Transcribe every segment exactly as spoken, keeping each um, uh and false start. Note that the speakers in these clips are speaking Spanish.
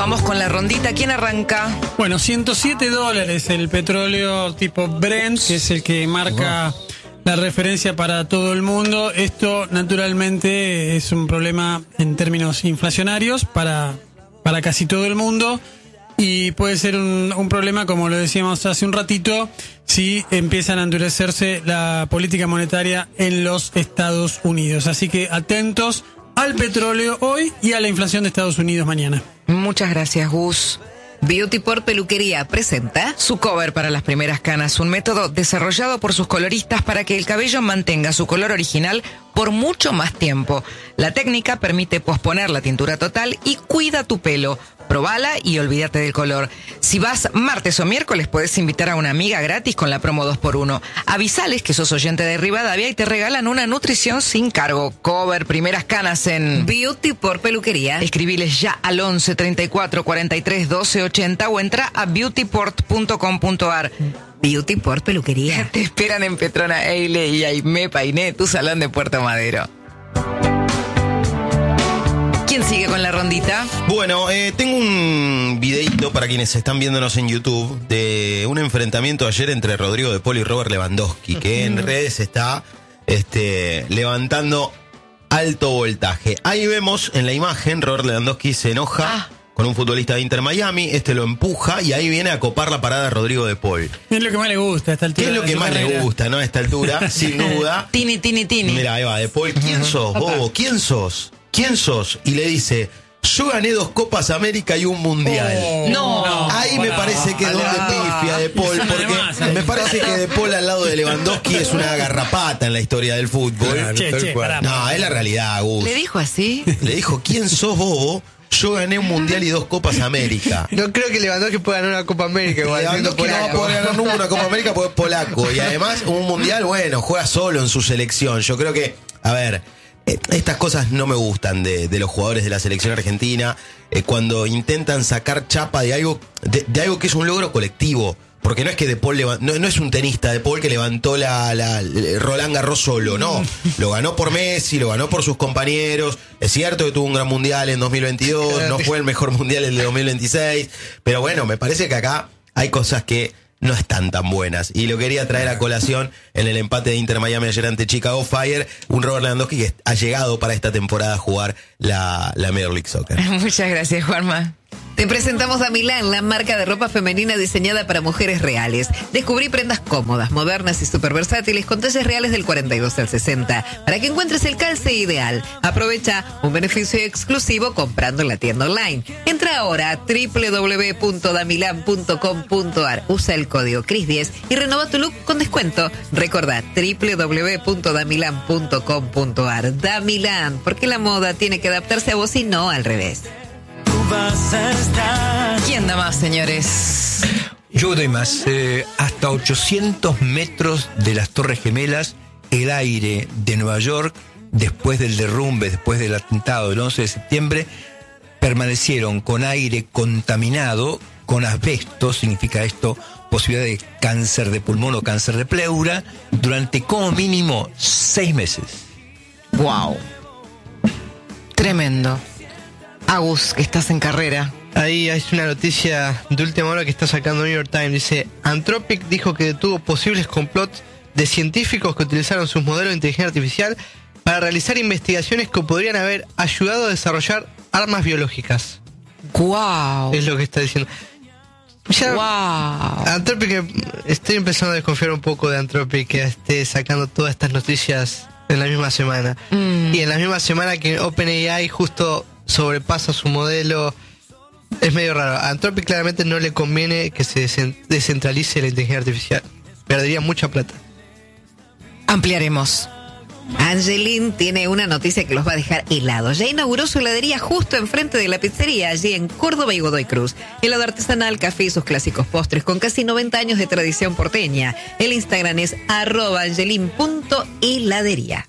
Vamos con la rondita. ¿Quién arranca? Bueno, ciento siete dólares el petróleo tipo Brent, que es el que marca la referencia para todo el mundo. Esto, naturalmente, es un problema en términos inflacionarios para, para casi todo el mundo. Y puede ser un, un problema, como lo decíamos hace un ratito, si empiezan a endurecerse la política monetaria en los Estados Unidos. Así que atentos al petróleo hoy y a la inflación de Estados Unidos mañana. Muchas gracias, Gus. Beautyport Peluquería presenta Su cover para las primeras canas, un método desarrollado por sus coloristas para que el cabello mantenga su color original por mucho más tiempo. La técnica permite posponer la tintura total y cuida tu pelo. Probala y olvídate del color. Si vas martes o miércoles, puedes invitar a una amiga gratis con la promo dos por uno. Avisales que sos oyente de Rivadavia y te regalan una nutrición sin cargo. Cover primeras canas en Beautyport Peluquería. Escribiles ya al once treinta y cuatro cuarenta y tres doce ochenta o entra a beautyport punto com punto ar. Beautyport Peluquería. Te esperan en Petrona Eile y Aimé Painé, tu salón de Puerto Madero. ¿Quién sigue con la rondita? Bueno, eh, tengo un videito para quienes están viéndonos en YouTube de un enfrentamiento ayer entre Rodrigo de Paul y Robert Lewandowski, que en redes está este, levantando alto voltaje. Ahí vemos en la imagen, Robert Lewandowski se enoja ah. con un futbolista de Inter Miami, este lo empuja y ahí viene a copar la parada a Rodrigo de Paul. Es lo que más le gusta a esta altura. ¿Qué es lo que más le gusta, no? A esta altura, sin duda. Tini, tini, tini. Mira, ahí va, de Paul, ¿quién sos, bobo? ¿Quién sos? ¿Quién sos? Y le dice, yo gané dos Copas América y un Mundial. Oh, no. Ahí me parece que es donde pifia de Paul, porque me parece que de Paul al lado de Lewandowski es una garrapata en la historia del fútbol. Che, che, pará, no, es la realidad, Gus. ¿Le dijo así? Le dijo, ¿quién sos, bobo? Yo gané un Mundial y dos Copas América. No creo que Lewandowski pueda ganar una Copa América igual. Lewandowski no va a poder ganar nunca una Copa América porque es polaco. Y además, un Mundial, bueno, juega solo en su selección. Yo creo que, a ver... estas cosas no me gustan de, de los jugadores de la selección argentina, eh, cuando intentan sacar chapa de algo de, de algo que es un logro colectivo, porque no es que De Paul leva, no, no es un tenista De Paul que levantó la, la, la Roland Garros solo, no, lo ganó por Messi, lo ganó por sus compañeros. Es cierto que tuvo un gran mundial en dos mil veintidós, no fue el mejor mundial el de dos mil veintiséis, pero bueno, me parece que acá hay cosas que no están tan buenas. Y lo quería traer a colación en el empate de Inter Miami ayer ante Chicago Fire, un Robert Lewandowski que ha llegado para esta temporada a jugar la, la Major League Soccer. Muchas gracias, Juanma. Te presentamos Damilán, la marca de ropa femenina diseñada para mujeres reales. Descubrí prendas cómodas, modernas y súper versátiles con talles reales del cuarenta y dos al sesenta para que encuentres el calce ideal. Aprovecha un beneficio exclusivo comprando en la tienda online. Entra ahora a doble u doble u doble u punto damilan punto com punto ar. Usa el código Cris diez y renova tu look con descuento. Recordá doble u doble u doble u punto damilan punto com punto ar. Damilán, porque la moda tiene que adaptarse a vos y no al revés. ¿Quién da más, señores? Yo doy más. Eh, hasta ochocientos metros de las Torres Gemelas, el aire de Nueva York, después del derrumbe, después del atentado del once de septiembre, permanecieron con aire contaminado, con asbesto, significa esto, posibilidad de cáncer de pulmón o cáncer de pleura, durante como mínimo seis meses. Wow. Tremendo. Agus, que estás en carrera. Ahí hay una noticia de última hora que está sacando New York Times. Dice, Anthropic dijo que detuvo posibles complots de científicos que utilizaron sus modelos de inteligencia artificial para realizar investigaciones que podrían haber ayudado a desarrollar armas biológicas. Wow. Es lo que está diciendo. Ya, wow. Anthropic, estoy empezando a desconfiar un poco de Anthropic que esté sacando todas estas noticias en la misma semana. Mm. Y en la misma semana que OpenAI justo sobrepasa su modelo. Es medio raro. A Anthropic claramente no le conviene que se descentralice la inteligencia artificial. Perdería mucha plata. Ampliaremos. Angeline tiene una noticia que los va a dejar helados. Ya inauguró su heladería justo enfrente de la pizzería, allí en Córdoba y Godoy Cruz. Helado artesanal, café y sus clásicos postres con casi noventa años de tradición porteña. El Instagram es arroba angeline punto heladería.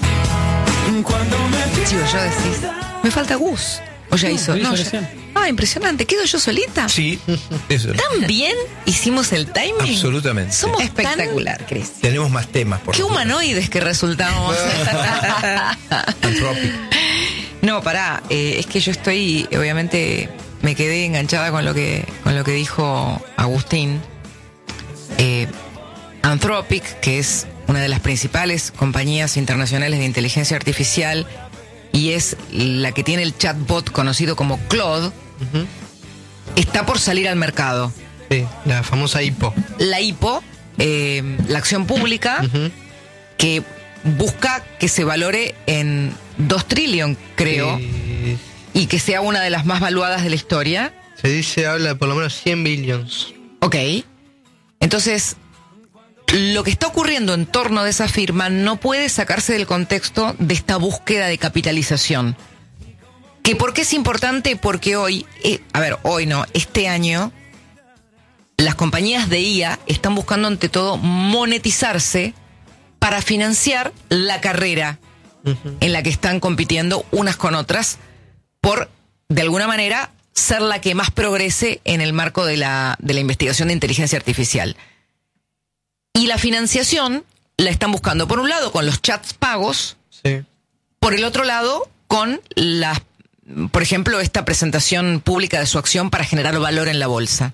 Chivo, yo decís, me falta Gus. O ya hizo. No, ya. Ah, impresionante. ¿Quedo yo solita? Sí, eso. ¿Tan bien hicimos el timing? Absolutamente. Somos espectacular, Cris. Tenemos más temas, por Qué supuesto. humanoides que resultamos. Anthropic. No, pará. Eh, es que yo estoy, obviamente, me quedé enganchada con lo que, con lo que dijo Agustín. Eh, Anthropic, que es una de las principales compañías internacionales de inteligencia artificial y es la que tiene el chatbot conocido como Claude, uh-huh. está por salir al mercado. Sí, la famosa I P O. La I P O, eh, la acción pública, uh-huh. que busca que se valore en dos trillones, creo, sí. y que sea una de las más valuadas de la historia. Se dice, habla de por lo menos cien billones. Ok. Entonces, lo que está ocurriendo en torno de esa firma no puede sacarse del contexto de esta búsqueda de capitalización. ¿Que por qué es importante? Porque hoy, eh, a ver, hoy no, este año, las compañías de I A están buscando ante todo monetizarse para financiar la carrera uh-huh. en la que están compitiendo unas con otras por, de alguna manera, ser la que más progrese en el marco de la, de la investigación de inteligencia artificial. Y la financiación la están buscando, por un lado, con los chats pagos, sí. por el otro lado, con las, por ejemplo, esta presentación pública de su acción para generar valor en la bolsa.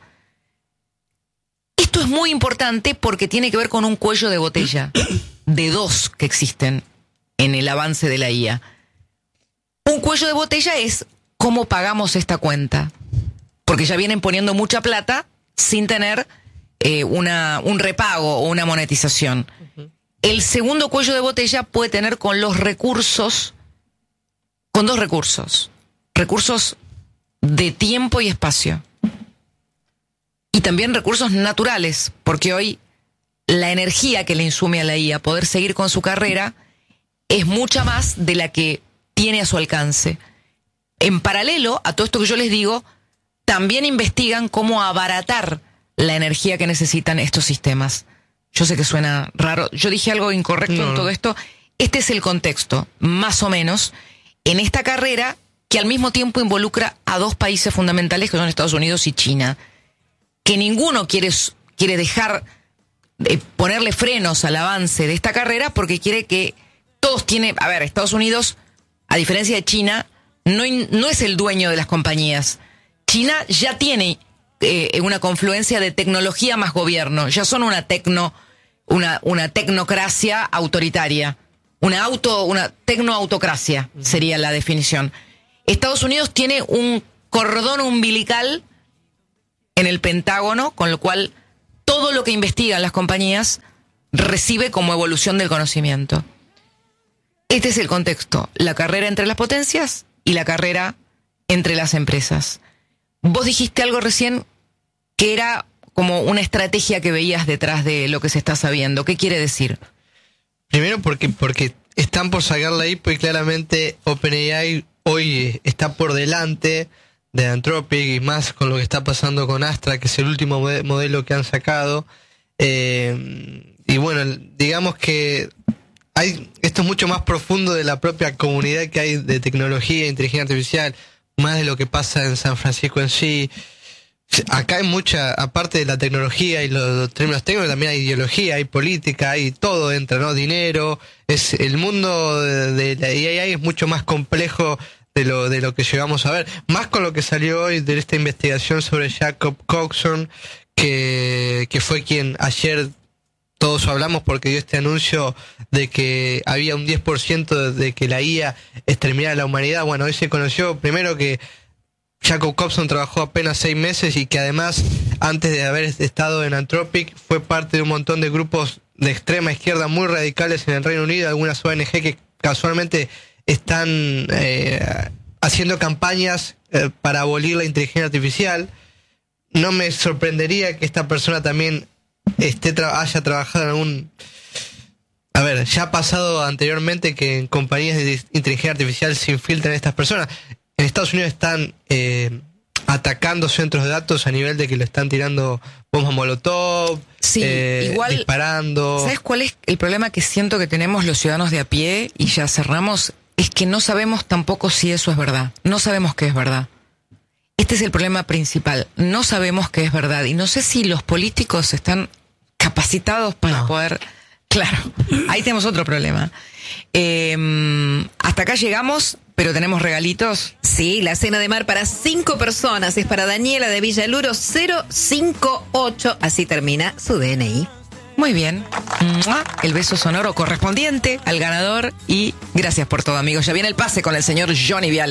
Esto es muy importante porque tiene que ver con un cuello de botella, de dos que existen en el avance de la I A. Un cuello de botella es cómo pagamos esta cuenta, porque ya vienen poniendo mucha plata sin tener eh, una, un repago o una monetización. Uh-huh. El segundo cuello de botella puede tener con los recursos, con dos recursos, recursos de tiempo y espacio. Y también recursos naturales, porque hoy la energía que le insume a la I A poder seguir con su carrera es mucha más de la que tiene a su alcance. En paralelo a todo esto que yo les digo, también investigan cómo abaratar la energía que necesitan estos sistemas. Yo sé que suena raro, yo dije algo incorrecto no. en todo esto. Este es el contexto, más o menos, en esta carrera que al mismo tiempo involucra a dos países fundamentales que son Estados Unidos y China, que ninguno quiere, quiere dejar de ponerle frenos al avance de esta carrera porque quiere que todos tienen... A ver, Estados Unidos, a diferencia de China, no, no es el dueño de las compañías. China ya tiene eh, una confluencia de tecnología más gobierno. Ya son una tecno, una, una tecnocracia autoritaria. Una auto, una tecnoautocracia sería la definición. Estados Unidos tiene un cordón umbilical en el Pentágono, con lo cual todo lo que investigan las compañías recibe como evolución del conocimiento. Este es el contexto, la carrera entre las potencias y la carrera entre las empresas. Vos dijiste algo recién que era como una estrategia que veías detrás de lo que se está sabiendo. ¿Qué quiere decir? Primero porque, porque están por sacar la I P O y claramente OpenAI hoy está por delante de Anthropic y más con lo que está pasando con Astra, que es el último mod- modelo que han sacado. Eh, y bueno, digamos que hay esto es mucho más profundo de la propia comunidad que hay de tecnología e inteligencia artificial, más de lo que pasa en San Francisco en sí. Acá hay mucha, aparte de la tecnología y los, los términos técnicos, también hay ideología, hay política, hay todo entra, ¿no? Dinero. Es el mundo de, de la A I es mucho más complejo de lo de lo que llegamos a ver, más con lo que salió hoy de esta investigación sobre Jacob Coxon, que, que fue quien ayer todos hablamos porque dio este anuncio de que había un diez por ciento de, de que la I A exterminara a la humanidad. Bueno, hoy se conoció primero que Jacob Coxon trabajó apenas seis meses y que además, antes de haber estado en Anthropic, fue parte de un montón de grupos de extrema izquierda muy radicales en el Reino Unido, algunas O N G que casualmente están eh, haciendo campañas eh, para abolir la inteligencia artificial. No me sorprendería que esta persona también esté tra- haya trabajado en algún... A ver, ya ha pasado anteriormente que en compañías de inteligencia artificial se infiltran estas personas. En Estados Unidos están eh, atacando centros de datos a nivel de que le están tirando bombas molotov, sí, eh, igual, disparando. ¿Sabes cuál es el problema que siento que tenemos los ciudadanos de a pie? Y ya cerramos. Es que no sabemos tampoco si eso es verdad. No sabemos qué es verdad. Este es el problema principal. No sabemos qué es verdad. Y no sé si los políticos están capacitados para no. poder... Claro, ahí tenemos otro problema. Eh, hasta acá llegamos ¿Pero tenemos regalitos? Sí, la cena de mar para cinco personas es para Daniela de Villaluro cero cinco ocho, así termina su D N I. Muy bien. ¡Mua! El beso sonoro correspondiente al ganador y gracias por todo, amigos. Ya viene el pase con el señor Johnny Vial.